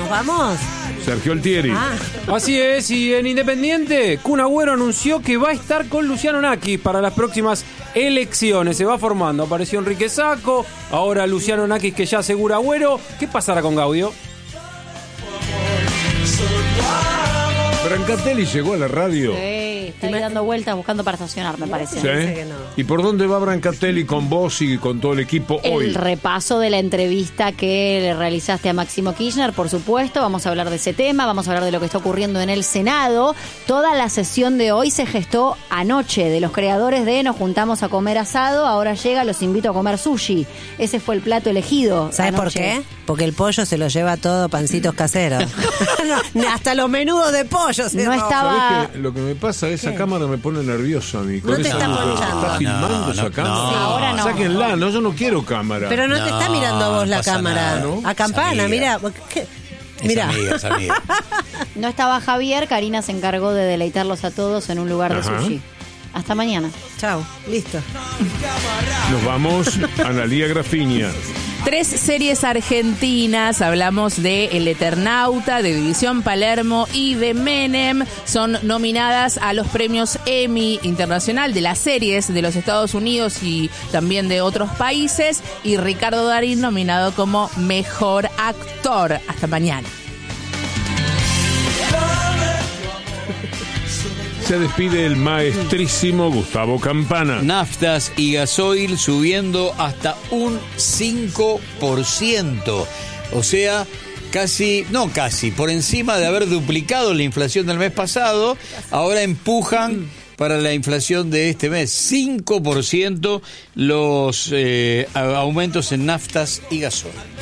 ¿Nos vamos? Sergio Altieri. Así es, y en Independiente, Kun Agüero anunció que va a estar con Luciano Nakis para las próximas elecciones. Se va formando, apareció Enrique Sacco, ahora Luciano Nakis que ya asegura Agüero. ¿Qué pasará con Gaudio? Brancatelli llegó a la radio. Sí, está ahí dando vueltas buscando para estacionar, me parece. ¿Sí? que no. ¿Y por dónde va Brancatelli con vos y con todo el equipo hoy? El repaso de la entrevista que le realizaste a Máximo Kirchner, por supuesto. Vamos a hablar de ese tema, vamos a hablar de lo que está ocurriendo en el Senado. Toda la sesión de hoy se gestó anoche, de los creadores de Nos juntamos a comer asado, ahora llega Los invito a comer sushi. Ese fue el plato elegido. ¿Sabes por anoche. qué? Porque el pollo se lo lleva todo pancitos caseros. No, hasta los menudos de pollo se No roban. estaba- ¿Sabés qué? Lo que me pasa, esa cámara me pone nervioso a mí. No te está ponchando. ¿Está filmando No, esa no, cámara? no. Ahora no. Sáquenla, no, yo no quiero cámara. Pero no te está mirando a vos la pasa cámara. nada, ¿no? A Campana, Es mira. amiga. Mira. Es amiga. No estaba Javier, Karina se encargó de deleitarlos a todos en un lugar de Ajá. sushi. Hasta mañana. Chao, listo. Nos vamos, Analía Grafiña. 3 series argentinas, hablamos de El Eternauta, de División Palermo y de Menem, son nominadas a los premios Emmy Internacional de las series de los Estados Unidos y también de otros países, y Ricardo Darín nominado como Mejor Actor. Hasta mañana. Se despide el maestrísimo Gustavo Campana. Naftas y gasoil subiendo hasta un 5%. O sea, casi, por encima de haber duplicado la inflación del mes pasado, ahora empujan para la inflación de este mes. 5% los aumentos en naftas y gasoil.